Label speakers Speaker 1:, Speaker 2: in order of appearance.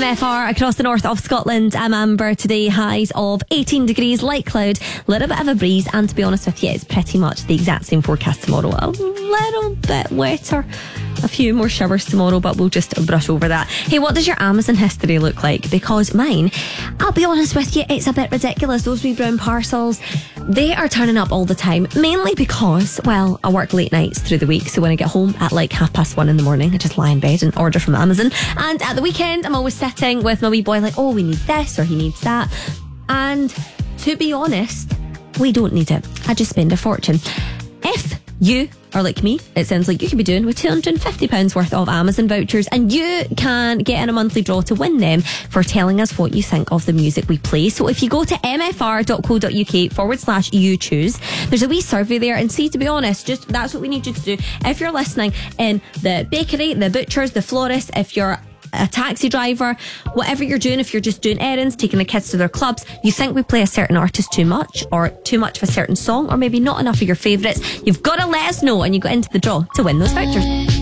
Speaker 1: MFR across the north of Scotland. I'm Amber. Today, highs of 18 degrees, light cloud, little bit of a breeze, and to be honest with you, it's pretty much the exact same forecast tomorrow. A little bit wetter. A few more showers tomorrow, but we'll just brush over that. Hey, what does your Amazon history look like? Because mine, I'll be honest with you, it's a bit ridiculous. Those wee brown parcels, they are turning up all the time. Mainly because, well, I work late nights through the week. So when I get home at like 1:30 in the morning, I just lie in bed and order from Amazon. And at the weekend, I'm always sitting with my wee boy like, oh, we need this or he needs that. And to be honest, we don't need it. I just spend a fortune. If you are like me, it sounds like you could be doing with £250 worth of Amazon vouchers, and you can get in a monthly draw to win them for telling us what you think of the music we play. So if you go to mfr.co.uk/you choose, there's a wee survey there, and see, to be honest, just that's what we need you to do. If you're listening in the bakery, the butchers, the florist, if you're a taxi driver, whatever you're doing, if you're just doing errands, taking the kids to their clubs, you think we play a certain artist too much, or too much of a certain song, or maybe not enough of your favourites, you've got to let us know, and you got into the draw to win those vouchers.